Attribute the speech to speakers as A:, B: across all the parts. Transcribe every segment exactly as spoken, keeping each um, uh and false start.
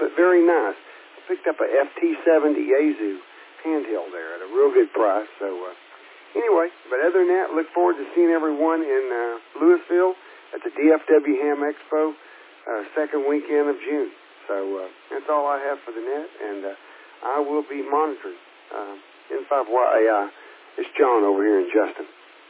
A: but very nice. I picked up a F T seventy Yaesu handheld there at a real good price. So uh, anyway, but other than that, look forward to seeing everyone in uh, Louisville at the D F W Ham Expo uh, second weekend of June. So uh, that's all I have for the net, and uh, I will be monitoring uh, N five Y A I. It's John over here in Justin.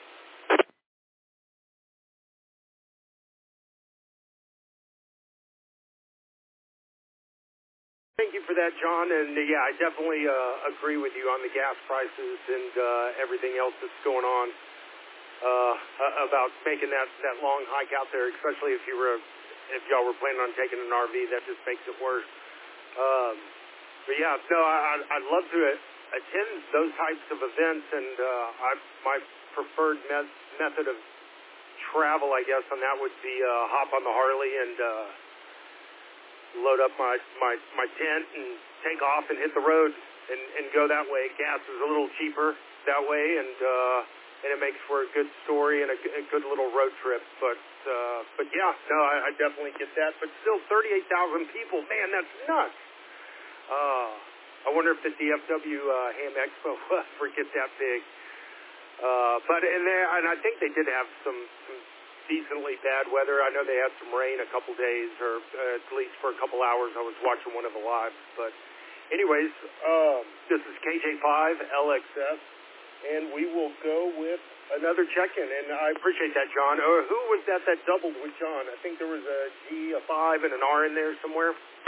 B: Thank you for that, John. And, uh, yeah, I definitely uh, agree with you on the gas prices and uh, everything else that's going on uh, about making that, that long hike out there, especially if you were, if y'all were planning on taking an R V. That just makes it worse. Um, but, yeah, no, I, I'd love to attend those types of events, and uh, I, my preferred me- method of travel, I guess, on that would be uh, hop on the Harley and uh, load up my, my, my tent and take off and hit the road and, and go that way. Gas is a little cheaper that way, and uh, and it makes for a good story and a, a good little road trip. But uh, but yeah, no, I, I definitely get that. But still, thirty-eight thousand people, man, that's nuts. Uh, I wonder if the D F W uh, Ham Expo will ever get that big. Uh, but and there, and I think they did have some, some decently bad weather. I know they had some rain a couple days, or uh, at least for a couple hours. I was watching one of the lives. But anyways, um, this is K J five L X S, and we will go with another check-in. And I appreciate that, John. Uh, who was that that doubled with John? I think there was a G, a five, and an R in there somewhere.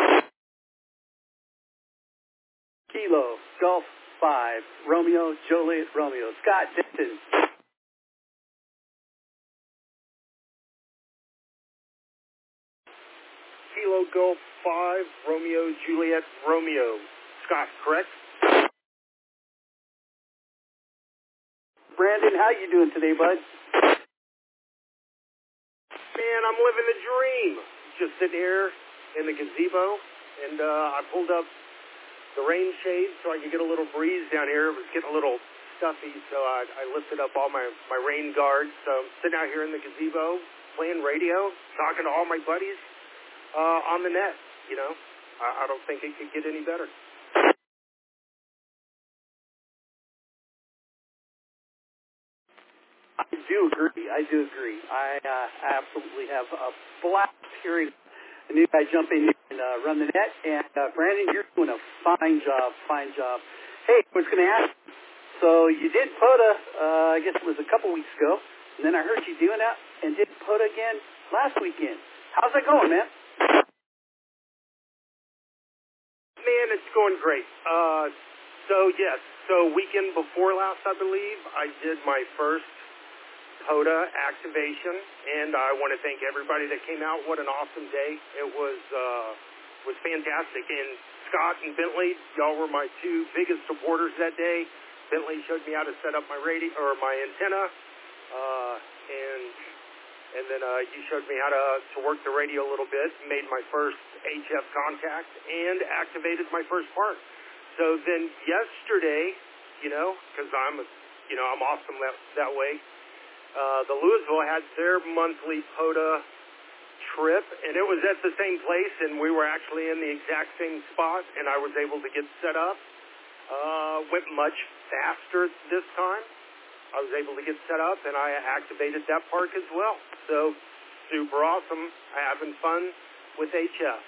C: Kilo, Golf five, Romeo, Joliet, Romeo, Scott Denton.
B: Kilo, Golf five, Romeo, Juliet, Romeo. Scott, correct?
C: Brandon, how you doing today, bud?
B: Man, I'm living the dream. Just sitting here in the gazebo, and uh, I pulled up the rain shade so I could get a little breeze down here. It was getting a little stuffy, so I, I lifted up all my, my rain guards. So I'm sitting out here in the gazebo, playing radio, talking to all my buddies uh, on the net. You know, I, I don't think it could get any better.
C: I do agree. I do agree. I uh, absolutely have a blast hearing a new guy jump in here and uh, run the net. And uh, Brandon, you're doing a fine job, fine job. Hey, what's going to happen? So you did POTA, uh, I guess it was a couple weeks ago, and then I heard you doing that and did POTA again last weekend. How's that going, man?
B: Man, it's going great. Uh, so, yes, so weekend before last, I believe, I did my first POTA activation, and I want to thank everybody that came out. What an awesome day. It was uh, was fantastic. And Scott and Bentley, y'all were my two biggest supporters that day. Bentley showed me how to set up my radio or my antenna, uh, and and then uh, you showed me how to, to work the radio a little bit, made my first H F contact, and activated my first part. So then yesterday, you know, because I'm, a, you know, I'm awesome that, that way, Uh, the Louisville had their monthly POTA trip, and it was at the same place, and we were actually in the exact same spot, and I was able to get set up. Uh, went much faster this time. I was able to get set up, and I activated that park as well. So, super awesome. Having fun with H F.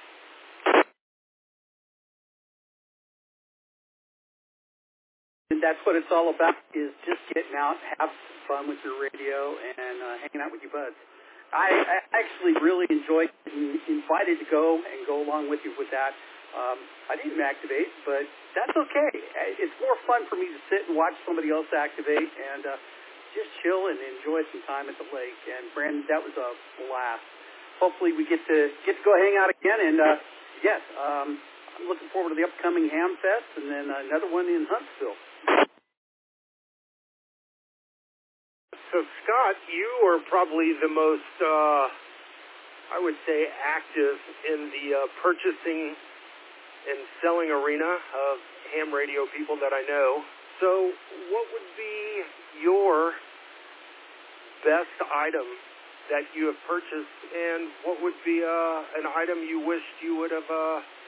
C: And that's what it's all about, is just getting out, have some fun with your radio, and uh, hanging out with your buds. I, I actually really enjoyed being invited to go and go along with you with that. Um, I didn't activate, but that's okay. It's more fun for me to sit and watch somebody else activate and uh, just chill and enjoy some time at the lake. And Brandon, that was a blast. Hopefully we get to get to go hang out again. And uh, yes, um, I'm looking forward to the upcoming Ham Fest and then another one in Huntsville.
B: So, Scott, you are probably the most, uh, I would say, active in the uh, purchasing and selling arena of ham radio people that I know. So, what would be your best item that you have purchased, and what would be uh, an item you wished you would have uh,